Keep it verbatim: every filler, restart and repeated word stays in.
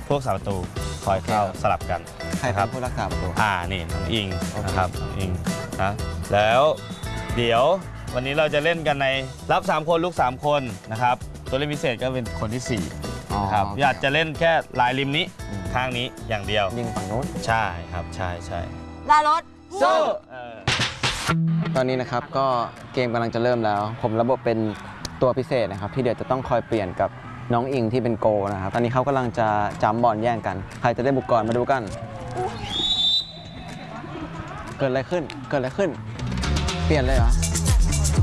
พวกสาประตูคอยเข้าสลับกันใครเป็นผู้รักษาประตูอ่านี่น้องอิงนะครับน้องอิงนะแล้วเดี๋ยววันนี้เราจะเล่นกันในรับสามคนลูกสามคนนะครับตัวเล่นพิเศษก็เป็นคนที่สี่ครับอยากจะเล่นแค่ลายริมนี้ข้างนี้อย่างเดียวยิงฝั่งนู้นใช่ครับใช่ใช่ลารถสู้ตอนนี้นะครับก็เกมกำลังจะเริ่มแล้ว ผมระบบเป็นตัวพิเศษนะครับที่เดี๋ยวจะต้องคอยเปลี่ยนกับน้องอิงที่เป็นโกนะครับตอนนี้เขากำลังจะจับบอลแย่งกันใครจะได้บุกก่อนมาดูกันเกิดอะไรขึ้นเกิดอะไรขึ้นเปลี่ยนเลยเหรอ